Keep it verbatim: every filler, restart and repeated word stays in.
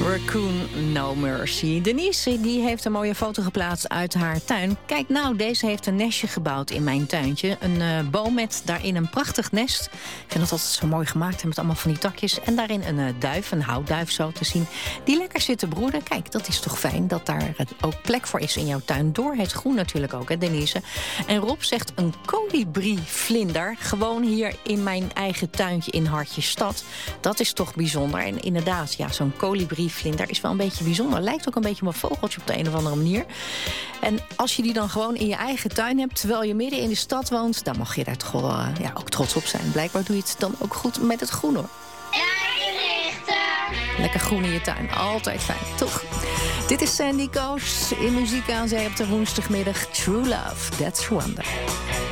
Raccoon No Mercy. Denise die heeft een mooie foto geplaatst uit haar tuin. Kijk nou, deze heeft een nestje gebouwd in mijn tuintje. Een uh, boom met daarin een prachtig nest. Ik vind dat altijd zo mooi gemaakt met allemaal van die takjes. En daarin een uh, duif, een houtduif zo te zien. Die lekker zit te broeden. Kijk, dat is toch fijn dat daar ook plek voor is in jouw tuin. Door het groen natuurlijk ook, hè Denise. En Rob zegt een kolibrievlinder. Gewoon hier in mijn eigen tuintje in Hartjesstad. Dat is toch bijzonder. En inderdaad, ja, zo'n kolibrievlinder is wel een beetje bijzonder. Lijkt ook een beetje op een vogeltje op de een of andere manier. En als je die dan gewoon in je eigen tuin hebt, terwijl je midden in de stad woont, dan mag je daar toch wel uh, ja, ook trots op zijn. Blijkbaar doe je het dan ook goed met het groen, hoor. Lekker groen in je tuin. Altijd fijn, toch? Dit is Sandy Coast in Muziek aan Zee op de woensdagmiddag. True Love, That's Wonder.